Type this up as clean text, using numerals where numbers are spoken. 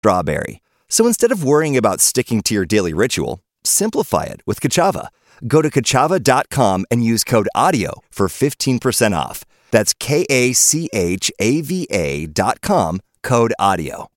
strawberry. So instead of worrying about sticking to your daily ritual, simplify it with Kachava. Go to Kachava.com and use code AUDIO for 15% off. That's KACHAVA.com, code AUDIO.